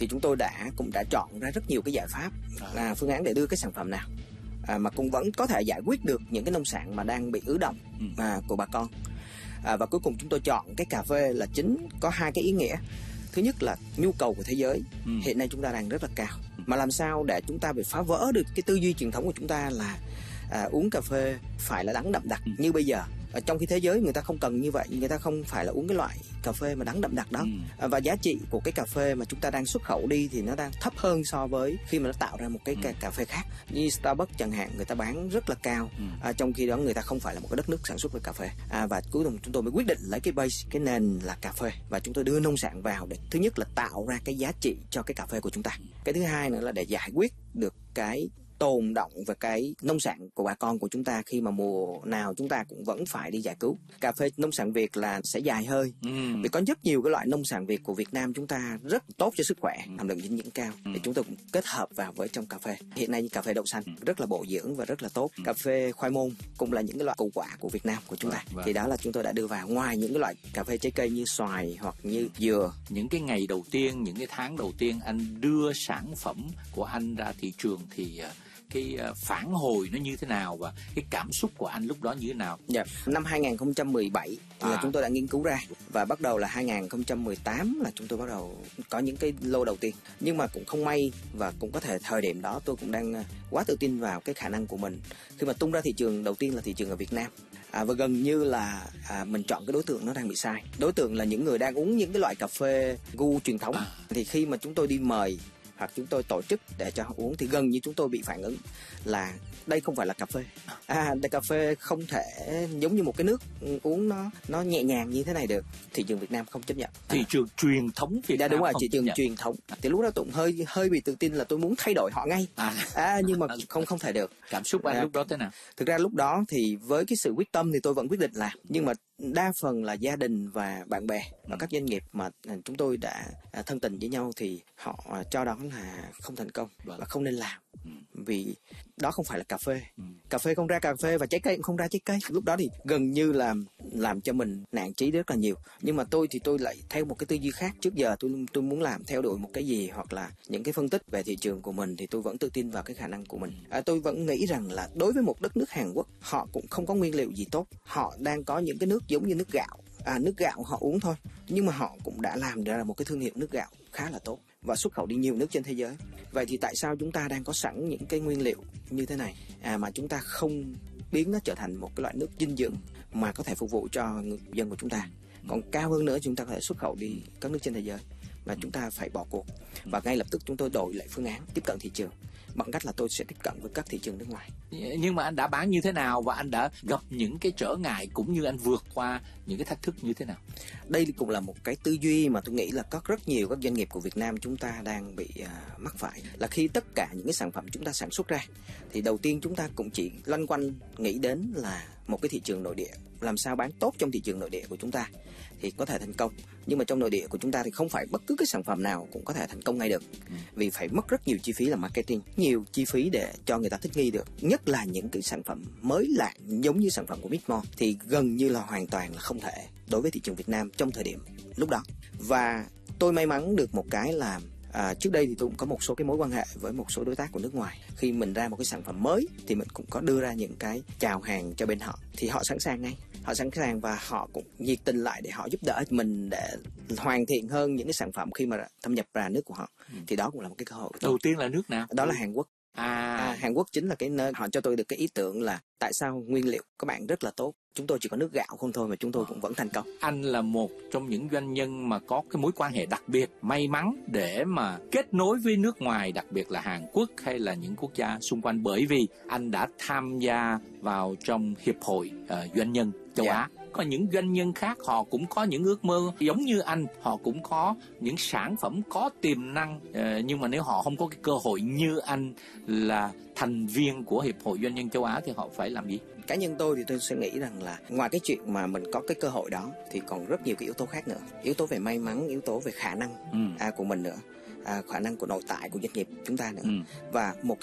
thì chúng tôi cũng đã chọn ra rất nhiều cái giải pháp, phương án để đưa cái sản phẩm nào mà cũng vẫn có thể giải quyết được những cái nông sản mà đang bị ứ đọng của bà con. Và cuối cùng chúng tôi chọn cái cà phê là chính có hai cái ý nghĩa. Thứ nhất là nhu cầu của thế giới hiện nay chúng ta đang rất là cao, mà làm sao để chúng ta bị phá vỡ được cái tư duy truyền thống của chúng ta là uống cà phê phải là đắng đậm đặc như bây giờ. Trong khi thế giới người ta không cần như vậy, người ta không phải là uống cái loại cà phê mà đắng đậm đặc đó. Và giá trị của cái cà phê mà chúng ta đang xuất khẩu đi thì nó đang thấp hơn so với khi mà nó tạo ra một cái cà phê khác. Như Starbucks chẳng hạn, người ta bán rất là cao, trong khi đó người ta không phải là một cái đất nước sản xuất về cà phê. Và cuối cùng chúng tôi mới quyết định lấy cái base, cái nền là cà phê, và chúng tôi đưa nông sản vào để thứ nhất là tạo ra cái giá trị cho cái cà phê của chúng ta. Cái thứ hai nữa là để giải quyết được cái tồn đọng về cái nông sản của bà con của chúng ta khi mà mùa nào chúng ta cũng vẫn phải đi giải cứu. Cà phê nông sản Việt là sẽ dài hơi, vì có rất nhiều cái loại nông sản Việt của Việt Nam chúng ta rất tốt cho sức khỏe, hàm lượng dinh dưỡng cao, thì chúng tôi cũng kết hợp vào với trong cà phê. Hiện nay cà phê đậu xanh rất là bổ dưỡng và rất là tốt. Cà phê khoai môn cũng là những cái loại củ quả của Việt Nam của chúng ta. Thì đó là chúng tôi đã đưa vào, ngoài những cái loại cà phê trái cây như xoài hoặc như dừa. Những cái ngày đầu tiên, những cái tháng đầu tiên anh đưa sản phẩm của anh ra thị trường thì cái phản hồi nó như thế nào và cái cảm xúc của anh lúc đó như thế nào? Năm 2017 là chúng tôi đã nghiên cứu ra, và bắt đầu là 2018 là chúng tôi bắt đầu có những cái lô đầu tiên. Nhưng mà cũng không may, và cũng có thể thời điểm đó tôi cũng đang quá tự tin vào cái khả năng của mình khi mà tung ra thị trường đầu tiên là thị trường ở Việt Nam. Và gần như là mình chọn cái đối tượng nó đang bị sai. Đối tượng là những người đang uống những cái loại cà phê gu truyền thống. Thì khi mà chúng tôi đi mời hoặc chúng tôi tổ chức để cho họ uống thì gần như chúng tôi bị phản ứng là đây không phải là cà phê. Đây cà phê không thể giống như một cái nước uống nó nhẹ nhàng như thế này được. Thị trường Việt Nam không chấp nhận. Thị trường truyền thống Việt Nam. Đúng rồi, thị trường truyền thống. Thì lúc đó tôi cũng hơi bị tự tin là tôi muốn thay đổi họ ngay. Nhưng mà không thể được. Cảm xúc anh lúc đó thế nào? Thực ra lúc đó thì với cái sự quyết tâm thì tôi vẫn quyết định làm, nhưng mà đa phần là gia đình và bạn bè và các doanh nghiệp mà chúng tôi đã thân tình với nhau thì họ cho đó là không thành công và không nên làm. Vì đó không phải là cà phê. Cà phê không ra cà phê và trái cây cũng không ra trái cây. Lúc đó thì gần như là làm cho mình nản chí rất là nhiều. Nhưng mà tôi lại theo một cái tư duy khác. Trước giờ tôi muốn làm theo đuổi một cái gì, hoặc là những cái phân tích về thị trường của mình thì tôi vẫn tự tin vào cái khả năng của mình. Tôi vẫn nghĩ rằng là đối với một đất nước Hàn Quốc, họ cũng không có nguyên liệu gì tốt. Họ đang có những cái nước giống như nước gạo. Nước gạo họ uống thôi, nhưng mà họ cũng đã làm ra một cái thương hiệu nước gạo khá là tốt và xuất khẩu đi nhiều nước trên thế giới. Vậy thì tại sao chúng ta đang có sẵn những cái nguyên liệu như thế này mà chúng ta không biến nó trở thành một cái loại nước dinh dưỡng mà có thể phục vụ cho người dân của chúng ta? Còn cao hơn nữa, chúng ta có thể xuất khẩu đi các nước trên thế giới, và chúng ta phải bỏ cuộc. Và ngay lập tức chúng tôi đổi lại phương án tiếp cận thị trường bằng cách là tôi sẽ tiếp cận với các thị trường nước ngoài. Nhưng mà anh đã bán như thế nào và anh đã gặp những cái trở ngại cũng như anh vượt qua những cái thách thức như thế nào? Đây cũng là một cái tư duy mà tôi nghĩ là có rất nhiều các doanh nghiệp của Việt Nam chúng ta đang bị mắc phải, là khi tất cả những cái sản phẩm chúng ta sản xuất ra thì đầu tiên chúng ta cũng chỉ loanh quanh nghĩ đến là một cái thị trường nội địa, làm sao bán tốt trong thị trường nội địa của chúng ta thì có thể thành công. Nhưng mà trong nội địa của chúng ta thì không phải bất cứ cái sản phẩm nào cũng có thể thành công ngay được, vì phải mất rất nhiều chi phí là marketing, nhiều chi phí để cho người ta thích nghi được. Nhất là những cái sản phẩm mới lạ giống như sản phẩm của Mixmore thì gần như là hoàn toàn là không thể đối với thị trường Việt Nam trong thời điểm lúc đó. Và tôi may mắn được một cái là trước đây thì tôi cũng có một số cái mối quan hệ với một số đối tác của nước ngoài. Khi mình ra một cái sản phẩm mới thì mình cũng có đưa ra những cái chào hàng cho bên họ, thì họ sẵn sàng ngay, họ sẵn sàng và họ cũng nhiệt tình lại để họ giúp đỡ mình để hoàn thiện hơn những cái sản phẩm khi mà thâm nhập ra nước của họ. Thì đó cũng là một cái cơ hội. Đầu tiên là nước nào? Đó là Hàn Quốc. Hàn Quốc chính là cái nơi họ cho tôi được cái ý tưởng là tại sao nguyên liệu các bạn rất là tốt, chúng tôi chỉ có nước gạo không thôi mà chúng tôi cũng vẫn thành công. Anh là một trong những doanh nhân mà có cái mối quan hệ đặc biệt, may mắn để mà kết nối với nước ngoài, đặc biệt là Hàn Quốc hay là những quốc gia xung quanh, bởi vì anh đã tham gia vào trong hiệp hội doanh nhân châu Á. Có những doanh nhân khác họ cũng có những ước mơ giống như anh, họ cũng có những sản phẩm có tiềm năng, nhưng mà nếu họ không có cái cơ hội như anh là thành viên của hiệp hội doanh nhân châu Á thì họ phải làm gì? Cá nhân tôi thì tôi sẽ nghĩ rằng là ngoài cái chuyện mà mình có cái cơ hội đó thì còn rất nhiều cái yếu tố khác nữa, yếu tố về may mắn, yếu tố về khả năng của mình nữa, khả năng của nội tại của doanh nghiệp chúng ta nữa. Và một cái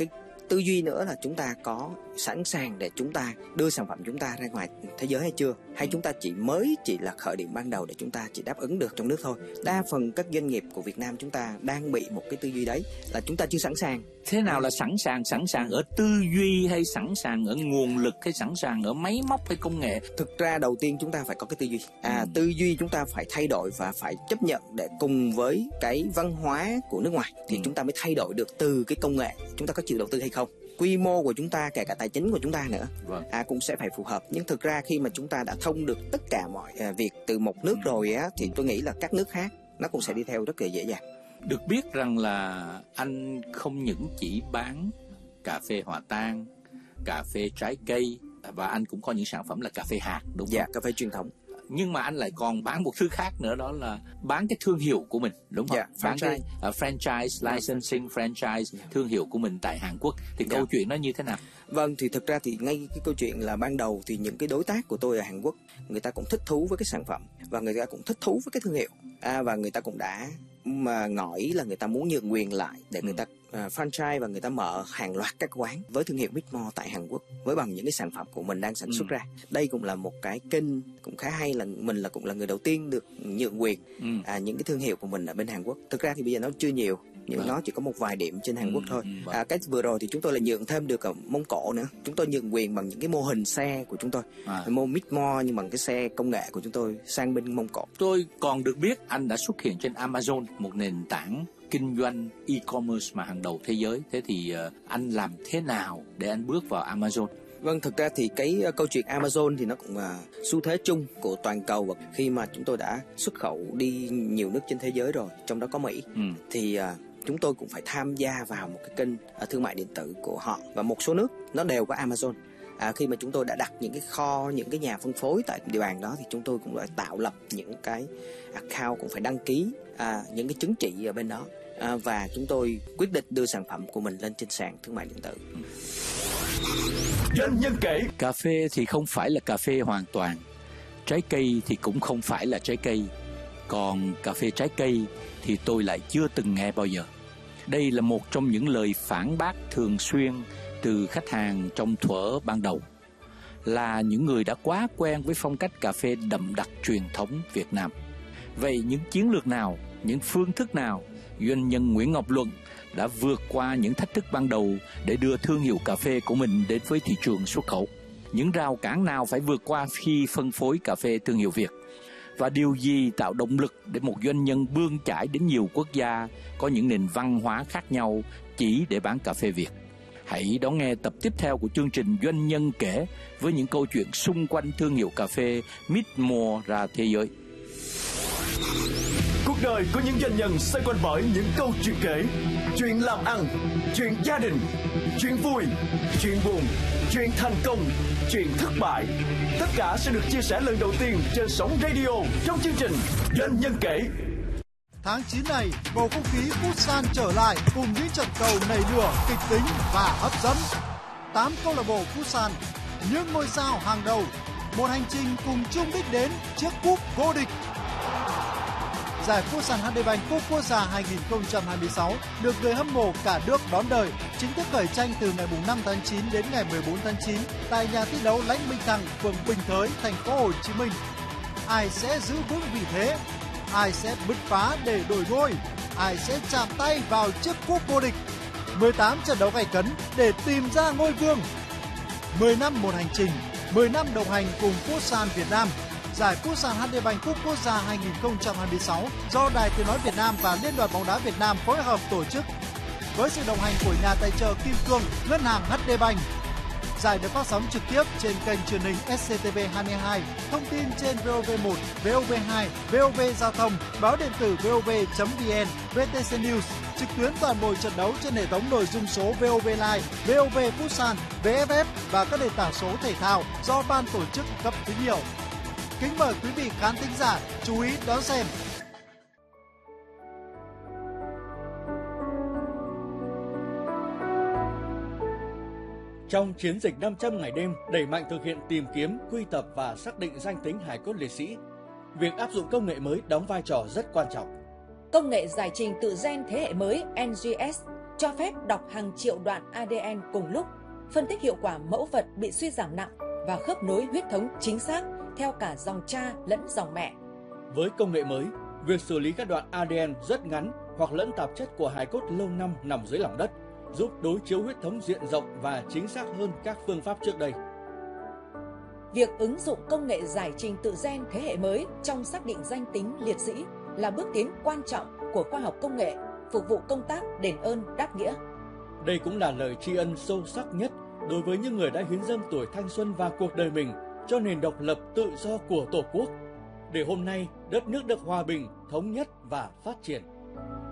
tư duy nữa là chúng ta có sẵn sàng để chúng ta đưa sản phẩm chúng ta ra ngoài thế giới hay chưa, hay chúng ta chỉ là khởi điểm ban đầu để chúng ta chỉ đáp ứng được trong nước thôi. Đa phần các doanh nghiệp của Việt Nam chúng ta đang bị một cái tư duy đấy là chúng ta chưa sẵn sàng. Thế nào là sẵn sàng? Sẵn sàng ở tư duy hay sẵn sàng ở nguồn lực hay sẵn sàng ở máy móc hay công nghệ? Thực ra đầu tiên chúng ta phải có cái tư duy. Tư duy chúng ta phải thay đổi và phải chấp nhận để cùng với cái văn hóa của nước ngoài thì chúng ta mới thay đổi được từ cái công nghệ. Chúng ta có chịu đầu tư hay không? Quy mô của chúng ta, kể cả tài chính của chúng ta nữa, cũng sẽ phải phù hợp. Nhưng thực ra khi mà chúng ta đã thông được tất cả mọi việc từ một nước rồi á, thì tôi nghĩ là các nước khác nó cũng sẽ đi theo rất là dễ dàng. Được biết rằng là anh không những chỉ bán cà phê hòa tan, cà phê trái cây, và anh cũng có những sản phẩm là cà phê hạt, đúng không? Dạ, cà phê truyền thống. Nhưng mà anh lại còn bán một thứ khác nữa, đó là bán cái thương hiệu của mình, đúng không? Bán cái franchise, licensing franchise, thương hiệu của mình tại Hàn Quốc. Thì câu chuyện nó như thế nào? Vâng, thì thực ra thì ngay cái câu chuyện là ban đầu thì những cái đối tác của tôi ở Hàn Quốc, người ta cũng thích thú với cái sản phẩm và người ta cũng thích thú với cái thương hiệu, và người ta cũng đã ngỏ là người ta muốn nhượng quyền lại để người ta franchise và người ta mở hàng loạt các quán với thương hiệu Mixmore tại Hàn Quốc với bằng những cái sản phẩm của mình đang sản xuất ra. Đây cũng là một cái kênh cũng khá hay, là mình cũng là người đầu tiên được nhượng quyền những cái thương hiệu của mình ở bên Hàn Quốc. Thực ra thì bây giờ nó chưa nhiều, nhưng nó chỉ có một vài điểm trên Hàn Quốc thôi. Cái vừa rồi thì chúng tôi là nhượng thêm được ở Mông Cổ nữa. Chúng tôi nhượng quyền bằng những cái mô hình xe của chúng tôi, mô Mixmore nhưng bằng cái xe công nghệ của chúng tôi sang bên Mông Cổ. Tôi còn được biết anh đã xuất hiện trên Amazon, một nền tảng kinh doanh e-commerce mà hàng đầu thế giới. Thế thì anh làm thế nào để anh bước vào Amazon? Vâng, thực ra thì cái câu chuyện Amazon thì nó cũng là xu thế chung của toàn cầu, và khi mà chúng tôi đã xuất khẩu đi nhiều nước trên thế giới rồi, trong đó có Mỹ, thì chúng tôi cũng phải tham gia vào một cái kênh thương mại điện tử của họ, và một số nước nó đều có Amazon. Khi mà chúng tôi đã đặt những cái kho, những cái nhà phân phối tại địa bàn đó, thì chúng tôi cũng đã tạo lập những cái account, cũng phải đăng ký những cái chứng chỉ ở bên đó, và chúng tôi quyết định đưa sản phẩm của mình lên trên sàn thương mại điện tử. Doanh nhân kể. Cà phê thì không phải là cà phê hoàn toàn, trái cây thì cũng không phải là trái cây, còn cà phê trái cây thì tôi lại chưa từng nghe bao giờ. Đây là một trong những lời phản bác thường xuyên từ khách hàng trong thuở ban đầu, là những người đã quá quen với phong cách cà phê đậm đặc truyền thống Việt Nam. Vậy những chiến lược nào, những phương thức nào doanh nhân Nguyễn Ngọc Luận đã vượt qua những thách thức ban đầu để đưa thương hiệu cà phê của mình đến với thị trường xuất khẩu? Những rào cản nào phải vượt qua khi phân phối cà phê thương hiệu Việt? Và điều gì tạo động lực để một doanh nhân bươn chải đến nhiều quốc gia có những nền văn hóa khác nhau chỉ để bán cà phê Việt? Hãy đón nghe tập tiếp theo của chương trình Doanh nhân kể với những câu chuyện xung quanh thương hiệu cà phê Mixmore ra thế giới. Cuộc đời của những doanh nhân xoay quanh bởi những câu chuyện kể, chuyện làm ăn, chuyện gia đình, chuyện vui, chuyện buồn, chuyện thành công, chuyện thất bại. Tất cả sẽ được chia sẻ lần đầu tiên trên sóng radio trong chương trình Doanh nhân kể. Tháng 9 này, bầu không khí Futsal trở lại cùng những trận cầu nảy lửa, kịch tính và hấp dẫn. 8 câu lạc bộ Futsal, những ngôi sao hàng đầu, một hành trình cùng chung đích đến chiếc cúp vô địch. Giải Futsal HD Bank Cúp Quốc gia 2026 được người hâm mộ cả nước đón đợi, chính thức khởi tranh từ ngày 5 tháng 9 đến ngày 14 tháng 9 tại nhà thi đấu Lãnh Minh Thăng, phường Bình Thới, thành phố Hồ Chí Minh. Ai sẽ giữ vững vị thế? Ai sẽ bứt phá để đổi ngôi? Ai sẽ chạm tay vào chiếc cúp vô địch? 18 trận đấu gay cấn để tìm ra ngôi vương. 10 năm một hành trình, 10 năm đồng hành cùng Futsal Việt Nam. Giải Futsal HD Bank Cúp Quốc gia 2026 do Đài Tiếng nói Việt Nam và Liên đoàn bóng đá Việt Nam phối hợp tổ chức, với sự đồng hành của nhà tài trợ Kim Cương, Ngân hàng HD Bank. Giải được phát sóng trực tiếp trên kênh truyền hình SCTV22, thông tin trên VOV1, VOV2, VOV Giao thông, báo điện tử VOV.vn, VTC News, trực tuyến toàn bộ trận đấu trên hệ thống nội dung số VOV Live, VOV Futsal, VFF và các nền tảng số thể thao do ban tổ chức cấp tín hiệu. Kính mời quý vị khán thính giả chú ý đón xem. Trong chiến dịch 500 ngày đêm đẩy mạnh thực hiện tìm kiếm, quy tập và xác định danh tính hài cốt liệt sĩ, việc áp dụng công nghệ mới đóng vai trò rất quan trọng. Công nghệ giải trình tự gen thế hệ mới NGS cho phép đọc hàng triệu đoạn ADN cùng lúc, phân tích hiệu quả mẫu vật bị suy giảm nặng và khớp nối huyết thống chính xác theo cả dòng cha lẫn dòng mẹ. Với công nghệ mới, việc xử lý các đoạn ADN rất ngắn hoặc lẫn tạp chất của hài cốt lâu năm nằm dưới lòng đất, giúp đối chiếu huyết thống diện rộng và chính xác hơn các phương pháp trước đây. Việc ứng dụng công nghệ giải trình tự gen thế hệ mới trong xác định danh tính liệt sĩ là bước tiến quan trọng của khoa học công nghệ, phục vụ công tác đền ơn đáp nghĩa. Đây cũng là lời tri ân sâu sắc nhất đối với những người đã hiến dâng tuổi thanh xuân và cuộc đời mình cho nền độc lập tự do của Tổ quốc, để hôm nay đất nước được hòa bình, thống nhất và phát triển.